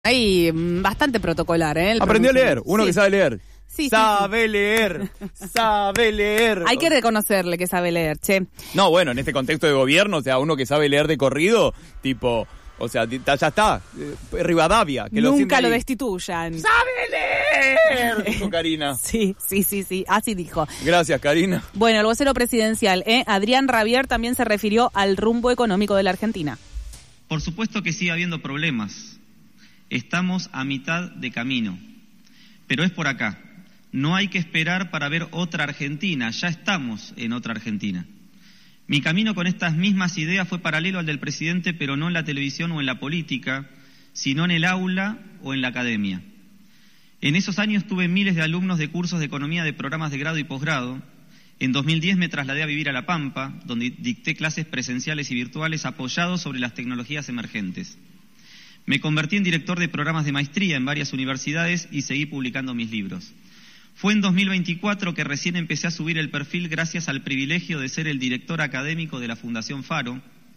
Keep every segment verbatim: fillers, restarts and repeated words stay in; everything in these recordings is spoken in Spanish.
Ahí, bastante protocolar, ¿eh? El Aprendió a leer, uno sí. que sabe leer. Sí, sabe sí, sí. leer, sabe leer. Hay que reconocerle que sabe leer, che. No, bueno, en este contexto de gobierno, o sea, uno que sabe leer de corrido, tipo, o sea, ya está, eh, Rivadavia. Que Nunca lo, lo destituyan. ¡Sabe leer! Dijo Karina. Sí, sí, sí, sí, así dijo. Gracias, Karina. Bueno, el vocero presidencial, ¿eh? Adrián Rabier, también se refirió al rumbo económico de la Argentina. Por supuesto que sigue habiendo problemas. Estamos a mitad de camino. Pero es por acá. No hay que esperar para ver otra Argentina. Ya estamos en otra Argentina. Mi camino con estas mismas ideas fue paralelo al del presidente, pero no en la televisión o en la política, sino en el aula o en la academia. En esos años tuve miles de alumnos de cursos de economía de programas de grado y posgrado. En dos mil diez me trasladé a vivir a La Pampa, donde dicté clases presenciales y virtuales apoyados sobre las tecnologías emergentes. Me convertí en director de programas de maestría en varias universidades y seguí publicando mis libros. Fue en dos mil veinticuatro que recién empecé a subir el perfil gracias al privilegio de ser el director académico de la Fundación Faro,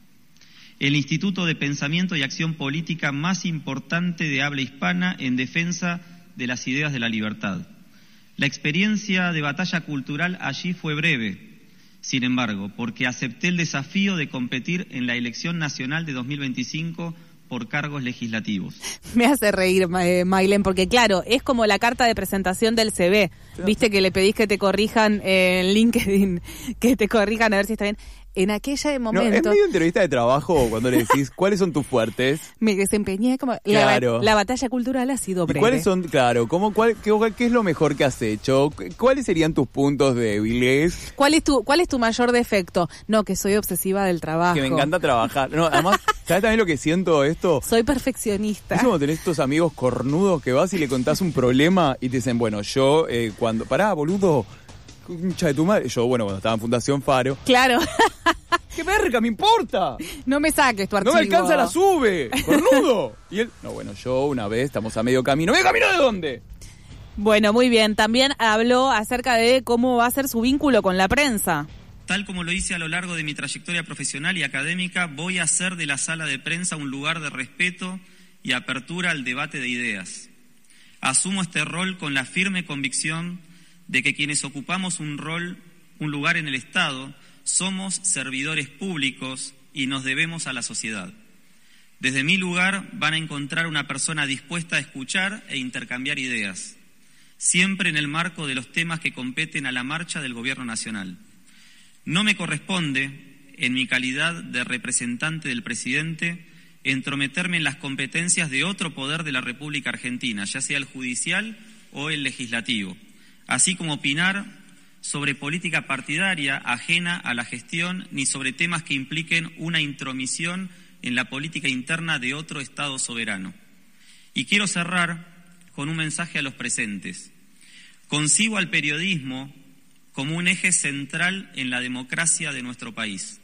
el Instituto de Pensamiento y Acción Política más importante de habla hispana en defensa de las ideas de la libertad. La experiencia de batalla cultural allí fue breve, sin embargo, porque acepté el desafío de competir en la elección nacional de dos mil veinticinco por cargos legislativos. Me hace reír, eh, Maylen, porque claro, es como la carta de presentación del C V. Viste que le pedís que te corrijan eh, en LinkedIn, que te corrijan a ver si está bien. En aquella momento... No, es medio entrevista de trabajo cuando le decís cuáles son tus fuertes. Me desempeñé como... Claro. La, la batalla cultural ha sido breve. ¿Y cuáles son, claro, cómo, cuál, qué, qué es lo mejor que has hecho? ¿Cuáles serían tus puntos débiles? ¿Cuál es tu, cuál es tu mayor defecto? No, que soy obsesiva del trabajo. Que me encanta trabajar. No, además, ¿sabes también lo que siento esto? Soy perfeccionista. Es como tenés estos amigos cornudos que vas y le contás un problema y te dicen, bueno, yo eh, cuando... Pará, boludo, hincha de tu madre. Yo, bueno, cuando estaba en Fundación Faro... Claro. ¡Qué verga, me importa! No me saques tu archivo. No me alcanza la sube, cornudo. Y él, no, bueno, yo una vez, estamos a medio camino. ¿Medio camino de dónde? Bueno, muy bien. También habló acerca de cómo va a ser su vínculo con la prensa. Tal como lo hice a lo largo de mi trayectoria profesional y académica, voy a hacer de la sala de prensa un lugar de respeto y apertura al debate de ideas. Asumo este rol con la firme convicción de que quienes ocupamos un rol, un lugar en el Estado, somos servidores públicos y nos debemos a la sociedad. Desde mi lugar van a encontrar una persona dispuesta a escuchar e intercambiar ideas, siempre en el marco de los temas que competen a la marcha del Gobierno Nacional. No me corresponde, en mi calidad de representante del presidente, entrometerme en las competencias de otro poder de la República Argentina, ya sea el judicial o el legislativo, así como opinar sobre política partidaria ajena a la gestión ni sobre temas que impliquen una intromisión en la política interna de otro Estado soberano. Y quiero cerrar con un mensaje a los presentes. Concibo al periodismo como un eje central en la democracia de nuestro país.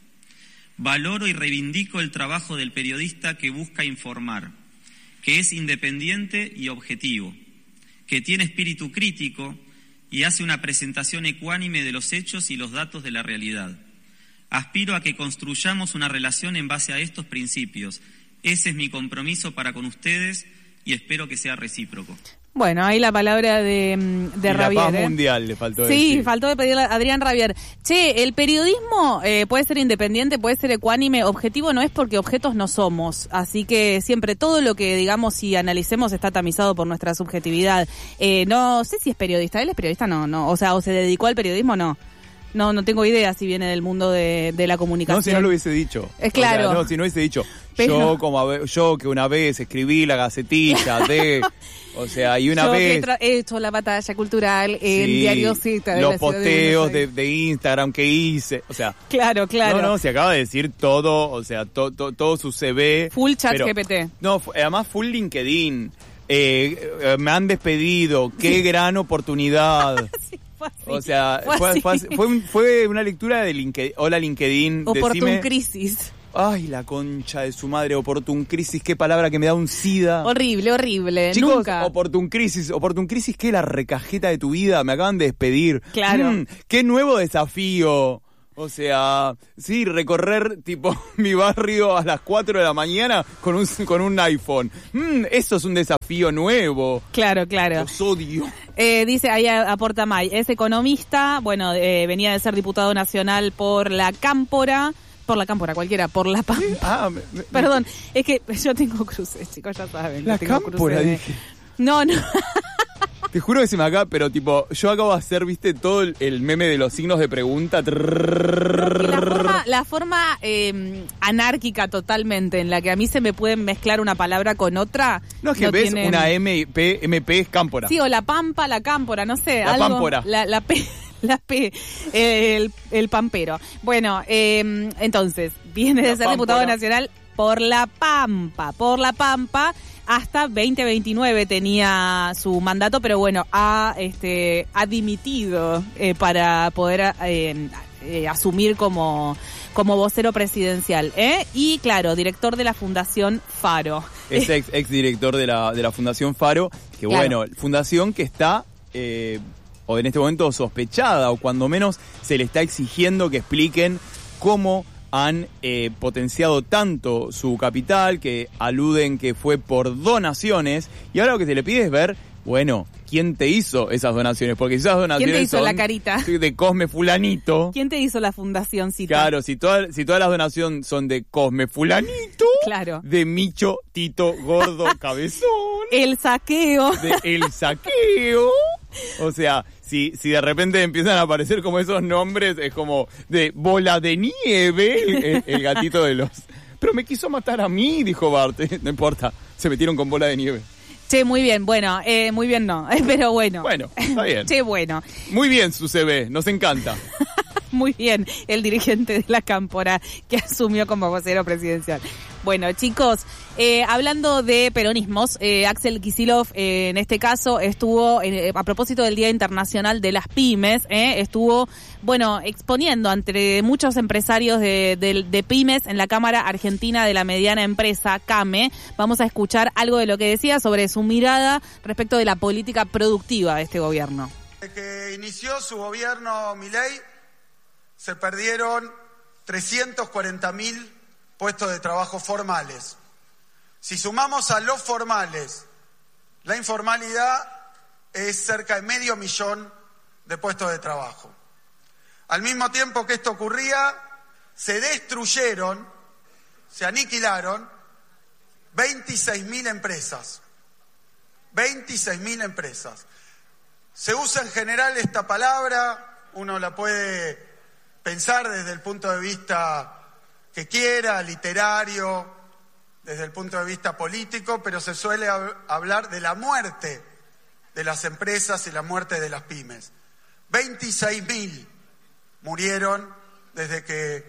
Valoro y reivindico el trabajo del periodista que busca informar, que es independiente y objetivo, que tiene espíritu crítico y hace una presentación ecuánime de los hechos y los datos de la realidad. Aspiro a que construyamos una relación en base a estos principios. Ese es mi compromiso para con ustedes y espero que sea recíproco. Bueno, ahí la palabra de, de y Rabier. La paz ¿eh? mundial le faltó sí, decir. Sí, faltó de pedirle a Adrián Rabier. Che, el periodismo eh, puede ser independiente, puede ser ecuánime, objetivo no es porque objetos no somos. Así que siempre todo lo que digamos y analicemos está tamizado por nuestra subjetividad. Eh, no sé si es periodista, él es periodista, no, no. O sea, o se dedicó al periodismo, no. No, no tengo idea si viene del mundo de, de la comunicación. No, si no lo hubiese dicho. Es claro. O sea, no, si no hubiese dicho. Pero... Yo, como yo que una vez escribí la gacetilla de... O sea, y una yo vez... Yo he hecho la batalla cultural en sí, Diario Cita de los la ciudad posteos de, de, de Instagram que hice. O sea... Claro, claro. No, no, se acaba de decir todo, o sea, to, to, todo su C V. Full chat pero, G P T. No, además full LinkedIn. Eh, eh, me han despedido. Qué sí. gran oportunidad. Sí. O sea, fue, fue, fue, fue, fue una lectura de LinkedIn. Hola LinkedIn. Oportun decime, crisis. Ay, la concha de su madre, oportun crisis, qué palabra que me da un sida. Horrible, horrible. Chicos, nunca. oportun crisis, oportun crisis, ¿qué la recajeta de tu vida? Me acaban de despedir. Claro. Mm, qué nuevo desafío. O sea, sí, recorrer tipo mi barrio a las cuatro de la mañana con un con un iPhone. Mm, eso es un desafío nuevo. Claro, claro. Los odio. Eh, dice, ahí aporta May, es economista, bueno, eh, venía de ser diputado nacional por la Cámpora, por la Cámpora, cualquiera, por la Pampa. Ah, me, me, Perdón, es que yo tengo cruces, chicos, ya saben. La tengo Cámpora, cruces de... dije. No, no. Te juro que se me acaba, pero tipo, yo acabo de hacer, viste, todo el, el meme de los signos de pregunta. La forma, la forma eh, anárquica totalmente, en la que a mí se me pueden mezclar una palabra con otra. No, es que no ves tienen... una M P, M P es Cámpora. Sí, o la Pampa, la Cámpora, no sé. La algo, Pámpora. La, la P, la P, el, el pampero. Bueno, eh, entonces, viene de la ser Pámpora. Diputado nacional por la Pampa, por la Pampa. Hasta veinte veintinueve tenía su mandato, pero bueno, ha este ha dimitido eh, para poder eh, eh, asumir como, como vocero presidencial. ¿eh? Y claro, director de la Fundación Faro. Es ex, ex director de la, de la Fundación Faro, que claro. bueno, fundación que está... Eh, o en este momento sospechada, o cuando menos se le está exigiendo que expliquen cómo han eh, potenciado tanto su capital, que aluden que fue por donaciones, y ahora lo que se le pide es ver, bueno, ¿quién te hizo esas donaciones? Porque si esas donaciones ¿quién te hizo son la carita? De Cosme Fulanito. ¿Quién te hizo la fundacióncita? Claro, si, toda, si todas las donaciones son de Cosme Fulanito, claro. De Micho, Tito, Gordo, Cabezón. El saqueo. De El Saqueo. O sea, si, si de repente empiezan a aparecer como esos nombres, es como de Bola de Nieve, el, el, el gatito de los... Pero me quiso matar a mí, dijo Bart. No importa, se metieron con Bola de Nieve. Che, muy bien, bueno, eh, muy bien no, pero bueno. Bueno, está bien. Che, bueno. Muy bien su C V, nos encanta. Muy bien, el dirigente de la Cámpora que asumió como vocero presidencial. Bueno, chicos, eh, hablando de peronismos, eh, Axel Kicillof, eh, en este caso, estuvo, eh, a propósito del Día Internacional de las Pymes, eh, estuvo, bueno, exponiendo ante muchos empresarios de, de, de pymes en la Cámara Argentina de la Mediana Empresa, CAME. Vamos a escuchar algo de lo que decía sobre su mirada respecto de la política productiva de este gobierno. Desde que inició su gobierno Milei, se perdieron trescientos cuarenta mil puestos de trabajo formales. Si sumamos a los formales, la informalidad es cerca de medio millón de puestos de trabajo. Al mismo tiempo que esto ocurría, se destruyeron, se aniquilaron veintiséis mil empresas. veintiséis mil empresas. Se usa en general esta palabra, uno la puede pensar desde el punto de vista que quiera, literario, desde el punto de vista político, pero se suele hablar de la muerte de las empresas y la muerte de las pymes. veintiséis mil murieron desde que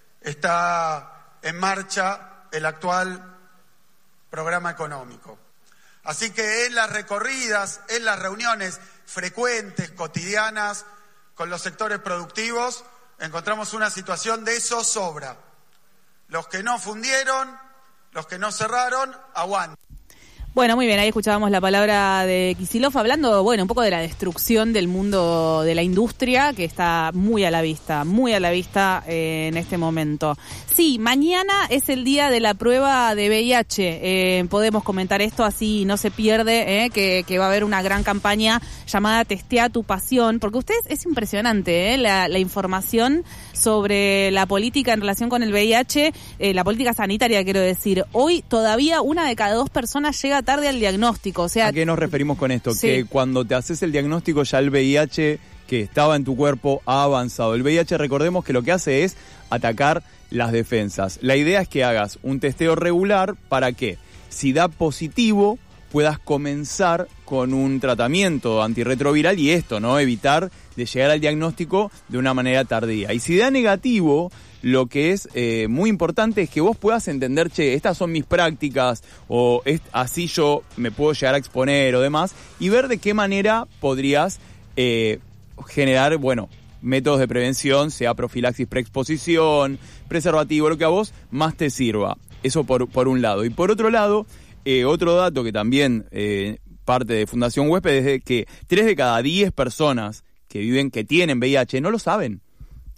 está en marcha el actual programa económico. Así que en las recorridas, en las reuniones frecuentes, cotidianas, con los sectores productivos, encontramos una situación de zozobra. Los que no fundieron, los que no cerraron, aguantan. Bueno, muy bien, ahí escuchábamos la palabra de Kicillof hablando, bueno, un poco de la destrucción del mundo de la industria, que está muy a la vista, muy a la vista eh, en este momento. Sí, mañana es el día de la prueba de V I H. Eh, podemos comentar esto así no se pierde, eh, que, que va a haber una gran campaña llamada Testea tu pasión, porque ustedes es impresionante eh, la, la información sobre la política en relación con el V I H, eh, la política sanitaria, quiero decir. Hoy todavía una de cada dos personas llega tarde al diagnóstico, o sea... ¿A qué nos referimos con esto? Sí. Que cuando te haces el diagnóstico ya el V I H que estaba en tu cuerpo ha avanzado. El V I H, recordemos que lo que hace es atacar las defensas. La idea es que hagas un testeo regular para que, si da positivo, puedas comenzar con un tratamiento antirretroviral y esto, ¿no? Evitar de llegar al diagnóstico de una manera tardía. Y si da negativo, lo que es eh, muy importante es que vos puedas entender, che, estas son mis prácticas o es, así yo me puedo llegar a exponer o demás, y ver de qué manera podrías eh, generar, bueno, métodos de prevención, sea profilaxis preexposición, preservativo, lo que a vos más te sirva. Eso por, por un lado. Y por otro lado, eh, otro dato que también eh, parte de Fundación Huésped es de que tres de cada diez personas que viven, que tienen V I H, no lo saben.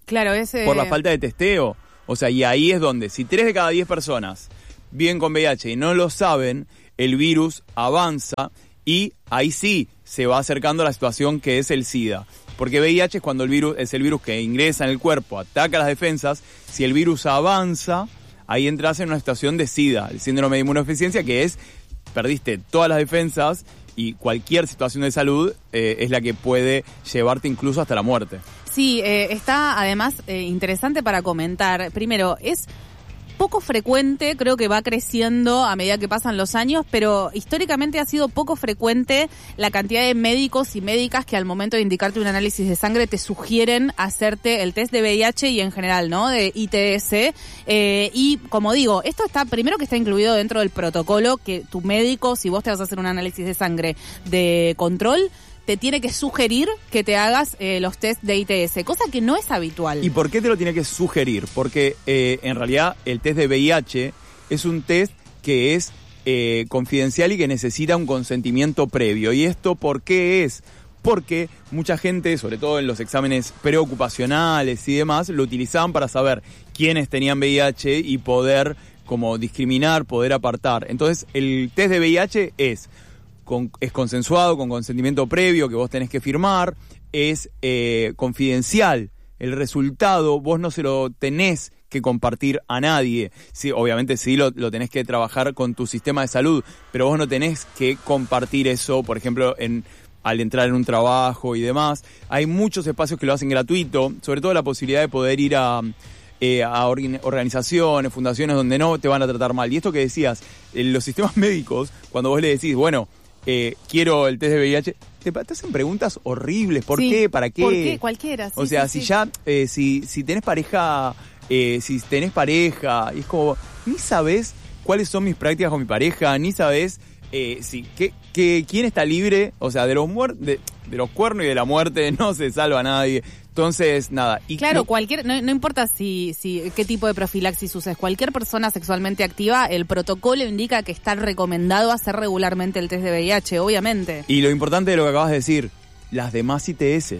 Claro, ese... Por la falta de testeo. O sea, y ahí es donde, si tres de cada diez personas viven con V I H y no lo saben, el virus avanza y ahí sí se va acercando a la situación que es el SIDA. Porque V I H es cuando el virus es el virus que ingresa en el cuerpo, ataca las defensas. Si el virus avanza, ahí entras en una situación de SIDA, el síndrome de inmunodeficiencia, que es, perdiste todas las defensas y cualquier situación de salud eh, es la que puede llevarte incluso hasta la muerte. Sí, eh, está además eh, interesante para comentar. Primero, es poco frecuente, creo que va creciendo a medida que pasan los años, pero históricamente ha sido poco frecuente la cantidad de médicos y médicas que al momento de indicarte un análisis de sangre te sugieren hacerte el test de V I H y en general, ¿no? De I T S. Eh, y como digo, esto está, primero que está incluido dentro del protocolo que tu médico, si vos te vas a hacer un análisis de sangre de control, te tiene que sugerir que te hagas eh, los test de I T S, cosa que no es habitual. ¿Y por qué te lo tiene que sugerir? Porque eh, en realidad el test de V I H es un test que es eh, confidencial y que necesita un consentimiento previo. ¿Y esto por qué es? Porque mucha gente, sobre todo en los exámenes preocupacionales y demás, lo utilizaban para saber quiénes tenían V I H y poder como discriminar, poder apartar. Entonces el test de V I H es... Con, es consensuado, con consentimiento previo que vos tenés que firmar, es eh, confidencial. El resultado vos no se lo tenés que compartir a nadie. Sí, obviamente sí lo, lo tenés que trabajar con tu sistema de salud, pero vos no tenés que compartir eso, por ejemplo, en al entrar en un trabajo y demás. Hay muchos espacios que lo hacen gratuito, sobre todo la posibilidad de poder ir a... Eh, a organizaciones, fundaciones donde no te van a tratar mal. Y esto que decías, eh, los sistemas médicos, cuando vos le decís, bueno, eh, quiero el test de V I H, te, te hacen preguntas horribles. ¿Por sí, qué? ¿Para qué? ¿Por qué? Cualquiera. Sí, o sea, sí, si sí. ya, eh, si, si tenés pareja, eh, si tenés pareja, y es como, ni sabés cuáles son mis prácticas con mi pareja, ni sabés eh, si, que, que, quién está libre, o sea, de los, muer- de, de los cuernos y de la muerte no se salva nadie. Entonces, nada. Y claro, no, cualquier, no, no importa si, si qué tipo de profilaxis uses, cualquier persona sexualmente activa, el protocolo indica que está recomendado hacer regularmente el test de V I H, obviamente. Y lo importante de lo que acabas de decir, las demás I T S,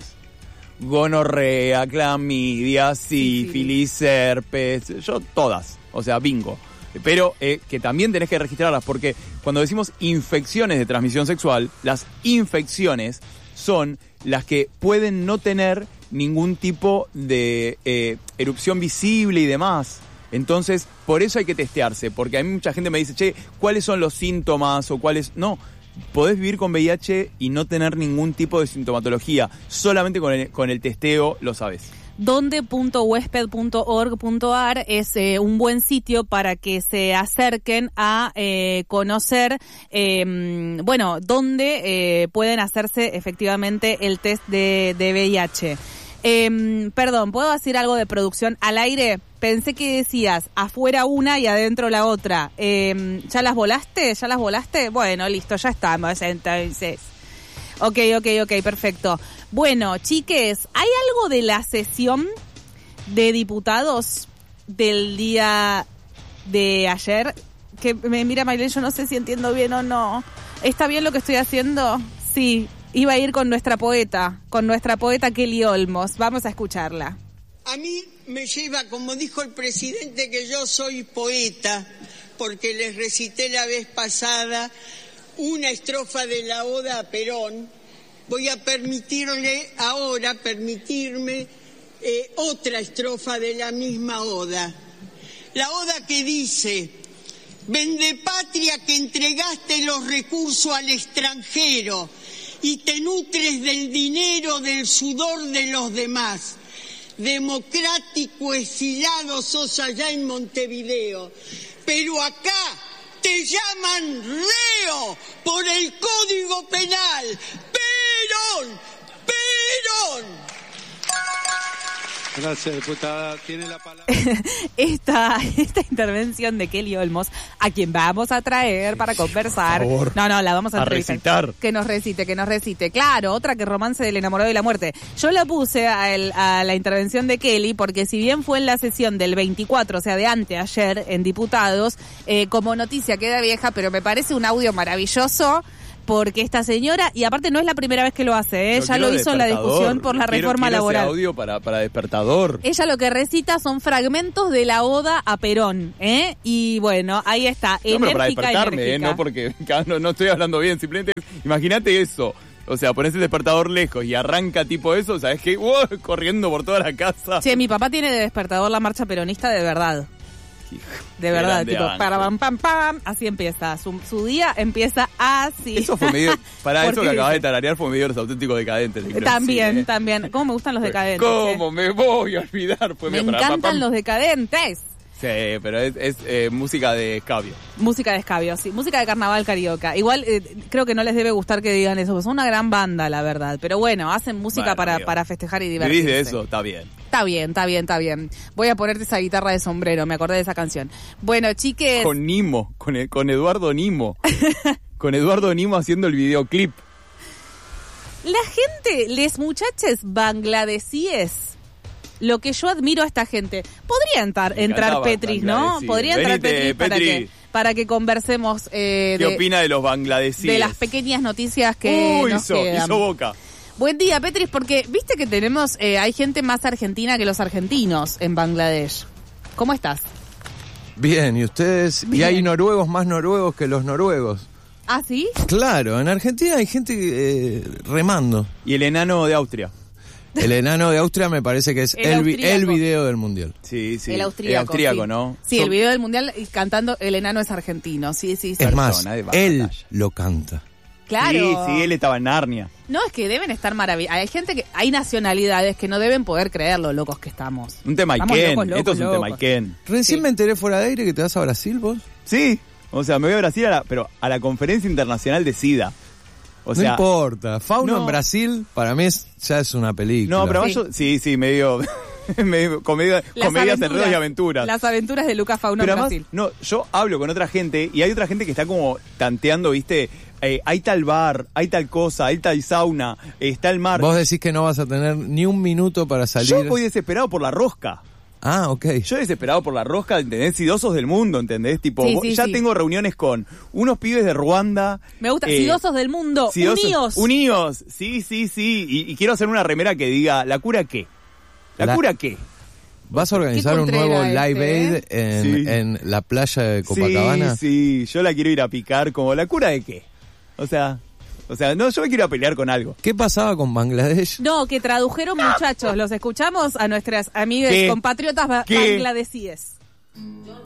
gonorrea, clamidia, sífilis, sí, sí. herpes, yo todas, o sea, bingo. Pero eh, que también tenés que registrarlas, porque cuando decimos infecciones de transmisión sexual, las infecciones son las que pueden no tener ningún tipo de eh, erupción visible y demás. Entonces, por eso hay que testearse, porque a mí mucha gente me dice, che, ¿cuáles son los síntomas o cuáles? No, podés vivir con V I H y no tener ningún tipo de sintomatología, solamente con el, con el testeo lo sabes. donde punto huésped punto org punto a r es eh, un buen sitio para que se acerquen a eh, conocer, eh, bueno, dónde eh, pueden hacerse efectivamente el test de, de V I H. Eh, perdón, ¿puedo decir algo de producción al aire? Pensé que decías afuera una y adentro la otra. Eh, ¿Ya las volaste? ¿Ya las volaste? Bueno, listo, ya estamos entonces. Ok, ok, ok, perfecto. Bueno, chiques, ¿hay algo de la sesión de diputados del día de ayer? Que me mira Maylene, yo no sé si entiendo bien o no. ¿Está bien lo que estoy haciendo? Sí, iba a ir con nuestra poeta, con nuestra poeta Kelly Olmos. Vamos a escucharla. A mí me lleva, como dijo el presidente, que yo soy poeta, porque les recité la vez pasada una estrofa de la Oda a Perón. Voy a permitirle ahora, permitirme eh, otra estrofa de la misma Oda. La Oda que dice: Vendepatria que entregaste los recursos al extranjero y te nutres del dinero del sudor de los demás. Democrático exilado sos allá en Montevideo, pero acá te llaman reo por el Código Penal. ¡Perón! ¡Perón! Gracias, diputada. Tiene la palabra. Esta, esta intervención de Kelly Olmos, a quien vamos a traer para conversar. Por favor. No, no, la vamos a, A entrevistar. recitar. Que nos recite, que nos recite. Claro, otra que Romance del enamorado y la muerte. Yo la puse a, el, a la intervención de Kelly porque si bien fue en la sesión del veinticuatro, o sea, de anteayer, en Diputados, eh, como noticia queda vieja, pero me parece un audio maravilloso. porque esta señora, y aparte no es la primera vez que lo hace, ¿eh? Lo ya lo quiero hizo en la despertador. discusión por la Quiero- reforma quiero ese laboral. audio para, para despertador. Ella lo que recita son fragmentos de la oda a Perón, ¿eh? Y bueno, ahí está, No, pero para enérgica, despertarme, ¿eh? enérgica. No porque no, no estoy hablando bien, simplemente imagínate eso. O sea, pones el despertador lejos y arranca tipo eso, ¿sabes qué? ¡Wow! Corriendo por toda la casa. Che, mi papá tiene de despertador la marcha peronista de verdad. De verdad, Grande tipo, Ángel. para pam, pam, pam, así empieza. Su, su día empieza así. Eso fue medio. Para eso que Porque- acabas de tararear fue medio los auténticos decadentes. te quiero También, decir, ¿eh? también. ¿Cómo me gustan los decadentes? ¿Cómo me voy a olvidar? Fue Me medio para- encantan pam, pam. los decadentes. Sí, pero es, es eh, música de escabio. Música de escabio, sí. Música de carnaval carioca. Igual eh, creo que no les debe gustar que digan eso, porque son una gran banda, la verdad. Pero bueno, hacen música Bueno, para, amigo. para festejar y Vivís divertirse. de eso, está bien. Está bien, está bien, está bien. Voy a ponerte esa guitarra de sombrero, me acordé de esa canción. Bueno, chiques... Con Nimo, con, el- con Eduardo Nimo. Con Eduardo Nimo haciendo el videoclip. La gente, les muchaches bangladesíes, lo que yo admiro a esta gente. Podría entrar, Me entrar encanta Petris, ¿no? bangladesíes. Podría entrar Venite, Petris para Petri. que, para que conversemos eh, ¿Qué de, opina de los bangladesíes? de las pequeñas noticias que Uy, nos hizo, quedan. hizo boca. Buen día, Petris, porque viste que tenemos, eh, hay gente más argentina que los argentinos en Bangladesh. ¿Cómo estás? Bien, ¿y ustedes? Bien. Y hay noruegos más noruegos que los noruegos. ¿Ah, sí? Claro, en Argentina hay gente eh, remando. Y el enano de Austria. El enano de Austria me parece que es El el, vi- austríaco. el video del mundial. Sí, sí. El austríaco. austríaco, sí. ¿no? Sí, Son- el video del mundial y cantando El enano es argentino. Sí, sí, sí. Es más, Persona de batalla. él lo canta. Claro. Sí, sí, él estaba en Narnia. No, es que deben estar maravillados. Hay gente que, hay nacionalidades que no deben poder creer lo locos que estamos. Un Estamos Temaiken. locos, locos, Esto es un locos. Temaiken. Recién Sí. me enteré fuera de aire que te vas a Brasil, vos. Sí. O sea, me voy a Brasil, a la, pero a la Conferencia Internacional de SIDA. O sea, no importa. Fauno no. en Brasil, para mí es- ya es una película. No, pero Sí. yo, sí, sí, medio, medio comedia, Las comedias, aventuras- enredos y aventuras. Las aventuras de Lucas Fauno Pero en además, Brasil. no, yo hablo con otra gente y hay otra gente que está como tanteando, ¿viste? Eh, hay tal bar, hay tal cosa, hay tal sauna, eh, está el mar. Vos decís que no vas a tener ni un minuto para salir. Yo voy desesperado por la rosca. Ah, ok. Yo desesperado por la rosca, ¿entendés? Sidosos del mundo, ¿entendés? Tipo, Sí, vos- sí, ya sí. tengo reuniones con unos pibes de Ruanda. Me gusta. eh, Sidosos del mundo. sidosos- Uníos. Uníos, sí, sí, sí. Y, y quiero hacer una remera que diga, ¿la cura qué? ¿La, La- cura qué? ¿Vas a organizar un Contreras nuevo este, Live Aid ¿eh? en, Sí. en la playa de Copacabana? Sí, sí, yo la quiero ir a picar como, ¿la cura de qué? O sea, o sea, no, yo me quiero ir a pelear con algo. ¿Qué pasaba con Bangladesh? No, que tradujeron muchachos. Los escuchamos a nuestras amigas ¿Qué? compatriotas ba- ¿Qué? bangladesíes.